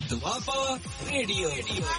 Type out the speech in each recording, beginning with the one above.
Doaba radio.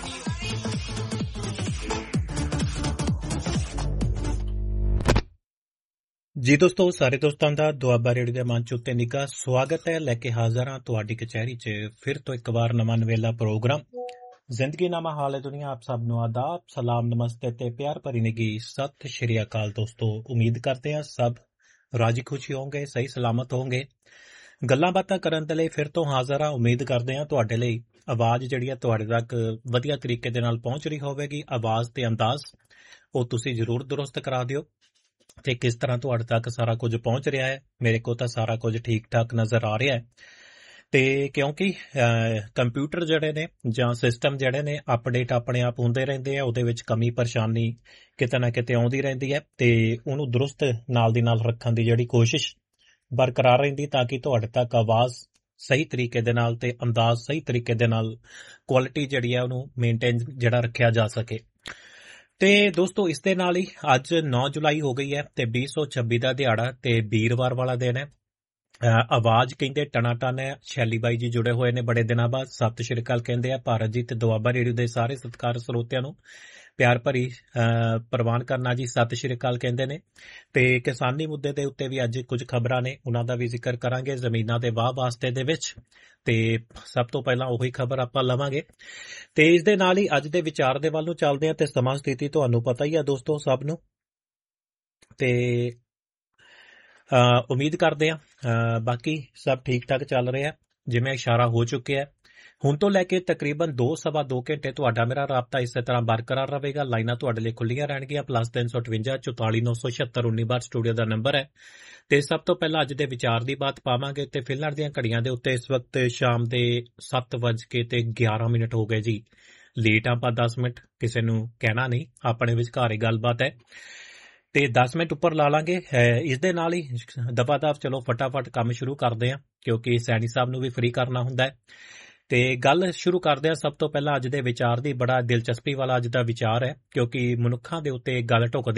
ਜੀ ਦੋਸਤੋ, ਸਾਰੇ ਦੋਸਤਾਂ ਦਾ ਦੁਆਬਾ ਰੇਡੀਓ ਦੇ ਮੰਚ ਉੱਤੇ ਨਿੱਘਾ ਸਵਾਗਤ ਹੈ। ਲੈ ਕੇ ਹਾਜ਼ਰ ਹਾਂ ਤੁਹਾਡੀ ਕਚਹਿਰੀ 'ਚ ਫਿਰ ਤੋਂ ਇੱਕ ਵਾਰ ਨਵਾਂ ਨਵੇਲਾ ਪ੍ਰੋਗਰਾਮ ਜ਼ਿੰਦਗੀ ਨਾਮਾ ਹਾਲੇ ਦੁਨੀਆ। ਆਪ ਸਭ ਨੂੰ ਆਦਾਬ, ਸਲਾਮ, ਨਮਸਤੇ ਤੇ ਪਿਆਰ ਭਰੀ ਨਿੱਘੀ ਸਤਿ ਸ਼੍ਰੀ ਅਕਾਲ। ਦੋਸਤੋ, ਉਮੀਦ ਕਰਦੇ ਹਾਂ ਸਭ ਰਾਜੀ ਖੁਸ਼ੀ ਹੋਣਗੇ, ਸਹੀ ਸਲਾਮਤ ਹੋਣਗੇ। ਗੱਲਾਂ ਬਾਤਾਂ ਕਰਨ ਦੇ ਲਈ ਫਿਰ ਤੋਂ ਹਾਜ਼ਰ ਹਾਂ। ਉਮੀਦ ਕਰਦੇ ਹਾਂ ਤੁਹਾਡੇ ਲਈ ਆਵਾਜ਼ ਜਿਹੜੀ ਹੈ ਤੁਹਾਡੇ ਤੱਕ ਵਧੀਆ ਤਰੀਕੇ ਦੇ ਨਾਲ ਪਹੁੰਚ ਰਹੀ ਹੋਵੇਗੀ। ਆਵਾਜ਼ ਤੇ ਅੰਦਾਜ਼ ਉਹ ਤੁਸੀਂ ਜ਼ਰੂਰ ਦੁਰਸਤ ਕਰਾ ਦਿਓ ਤੇ ਕਿਸ ਤਰ੍ਹਾਂ ਤੁਹਾਡੇ ਤੱਕ ਸਾਰਾ ਕੁਝ ਪਹੁੰਚ ਰਿਹਾ ਹੈ। ਮੇਰੇ ਕੋਲ ਤਾਂ ਸਾਰਾ ਕੁਝ ਠੀਕ ਠਾਕ ਨਜ਼ਰ ਆ ਰਿਹਾ ਹੈ। ਤੇ ਕਿਉਂਕਿ ਕੰਪਿਊਟਰ ਜਿਹੜੇ ਨੇ ਜਾਂ ਸਿਸਟਮ ਜਿਹੜੇ ਨੇ ਅਪਡੇਟ ਆਪਣੇ ਆਪ ਹੁੰਦੇ ਰਹਿੰਦੇ ਆ, ਉਹਦੇ ਵਿੱਚ ਕਮੀ ਪਰੇਸ਼ਾਨੀ ਕਿਤੇ ਨਾ ਕਿਤੇ ਆਉਂਦੀ ਰਹਿੰਦੀ ਹੈ ਤੇ ਉਹਨੂੰ ਦਰੁਸਤ ਨਾਲ ਦੀ ਨਾਲ ਰੱਖਣ ਦੀ ਜਿਹੜੀ ਕੋਸ਼ਿਸ਼ ਬਰਕਰਾਰ ਰਹਿੰਦੀ ਤਾਂ ਕਿ ਤੁਹਾਡੇ ਤੱਕ ਆਵਾਜ਼ ਸਹੀ ਤਰੀਕੇ ਦੇ ਨਾਲ ਤੇ ਅੰਦਾਜ਼ ਸਹੀ ਤਰੀਕੇ ਦੇ ਨਾਲ ਕੁਆਲਿਟੀ ਜਿਹੜੀ ਹੈ ਉਹਨੂੰ ਮੇਨਟੇਨ ਜਿਹੜਾ ਰੱਖਿਆ ਜਾ ਸਕੇ। ਤੇ ਦੋਸਤੋ, ਇਸ ਦੇ ਨਾਲ ਹੀ ਅੱਜ 9 ਜੁਲਾਈ ਹੋ ਗਈ ਹੈ ਤੇ 2026 ਦਾ ਦਿਹਾੜਾ ਤੇ ਵੀਰਵਾਰ ਵਾਲਾ ਦਿਨ ਹੈ। ਆਵਾਜ਼ ਕਹਿੰਦੇ ਟਨਾਟਨ ਹੈ। ਸ਼ੈਲੀ ਬਾਈ ਜੀ ਜੁੜੇ ਹੋਏ ਨੇ ਬੜੇ ਦਿਨਾਂ ਬਾਅਦ। ਸਤਿ ਸ਼੍ਰੀ ਅਕਾਲ ਕਹਿੰਦੇ ਆ ਭਾਰਤ ਜੀ ਤੇ ਦੁਆਬਾ ਰੇਡੀਓ ਦੇ ਸਾਰੇ ਸਤਿਕਾਰ ਸਰੋਤਿਆਂ ਨੂੰ ਪਿਆਰ ਭਰੀ ਪ੍ਰਵਾਨ ਕਰਨਾ ਜੀ। ਸਤਿ ਸ਼੍ਰੀ ਅਕਾਲ ਕਹਿੰਦੇ ਨੇ। ਤੇ ਕਿਸਾਨੀ ਮੁੱਦੇ ਦੇ ਉੱਤੇ ਵੀ ਅੱਜ ਕੁਝ ਖਬਰਾਂ ਨੇ, ਉਹਨਾਂ ਦਾ ਵੀ ਜ਼ਿਕਰ ਕਰਾਂਗੇ ਜ਼ਮੀਨਾਂ ਦੇ ਵਾਹ ਵਾਸਤੇ ਦੇ ਵਿੱਚ। ਤੇ ਸਭ ਤੋਂ ਪਹਿਲਾਂ ਉਹੀ ਖਬਰ ਆਪਾਂ ਲਵਾਂਗੇ ਤੇ ਇਸ ਦੇ ਨਾਲ ਹੀ ਅੱਜ ਦੇ ਵਿਚਾਰ ਦੇ ਵੱਲ ਨੂੰ ਚੱਲਦੇ ਹਾਂ। ਤੇ ਸਮਾਂ ਸਥਿਤੀ ਤੁਹਾਨੂੰ ਪਤਾ ਹੀ ਆ ਦੋਸਤੋ ਸਭ ਨੂੰ। ਤੇ ਉਮੀਦ ਕਰਦੇ ਹਾਂ ਬਾਕੀ ਸਭ ਠੀਕ ਠਾਕ ਚੱਲ ਰਿਹਾ। ਜਿਵੇਂ ਇਸ਼ਾਰਾ ਹੋ ਚੁੱਕਿਆ ਹੁਣ ਤੋਂ ਲੈ ਕੇ ਤਕਰੀਬਨ 2 2 ਘੰਟੇ ਤੁਹਾਡਾ ਮੇਰਾ ਰਾਬਤਾ ਇਸੇ ਤਰ੍ਹਾਂ ਬਰਕਰਾਰ ਰਹੇਗਾ। ਲਾਈਨਾਂ ਤੁਹਾਡੇ ਲਈ ਖੁੱਲੀਆਂ ਰਹਿਣਗੀਆਂ। +358 44 976 19 ਸਟੂਡੀਓ ਦਾ ਨੰਬਰ ਹੈ। ਤੇ ਸਭ ਤੋਂ ਪਹਿਲਾਂ ਅੱਜ ਦੇ ਵਿਚਾਰ ਦੀ ਬਾਤ ਪਾਵਾਂਗੇ ਤੇ ਫਿਲਹਾਲ ਦੀਆਂ ਘੜੀਆਂ ਦੇ ਉੱਤੇ ਇਸ ਵਕਤ ਸ਼ਾਮ ਦੇ 7:11 ਹੋ ਗਏ ਜੀ। ਲੇਟ ਆਪਾਂ 10 ਮਿੰਟ, ਕਿਸੇ ਨੂੰ ਕਹਿਣਾ ਨਹੀਂ, ਆਪਣੇ ਵਿਚਕਾਰ ਹੀ ਗੱਲਬਾਤ ਹੈ ਤੇ 10 ਮਿੰਟ ਉੱਪਰ ਲਾ ਲਾਂਗੇ। ਇਸ ਦੇ ਨਾਲ ਹੀ ਦਬਾ ਦਬ ਚਲੋ ਫਟਾਫਟ ਕੰਮ ਸ਼ੁਰੂ ਕਰਦੇ ਹਾਂ ਕਿਉਂਕਿ ਸੈਣੀ ਸਾਹਿਬ ਨੂੰ ਵੀ ਫ੍ਰੀ ਕਰਨਾ ਹੁੰਦਾ ਹੈ। ਤੇ ਗੱਲ ਸ਼ੁਰੂ ਕਰਦੇ ਹਾਂ ਸਭ ਤੋਂ ਪਹਿਲਾਂ ਅੱਜ ਦੇ ਵਿਚਾਰ ਦੀ। ਬੜਾ ਦਿਲਚਸਪੀ ਵਾਲਾ ਅੱਜ ਦਾ ਵਿਚਾਰ ਹੈ ਕਿਉਂਕਿ ਮਨੁੱਖਾਂ ਦੇ ਉੱਤੇ ਗੱਲ ਢੁੱਕਦੀ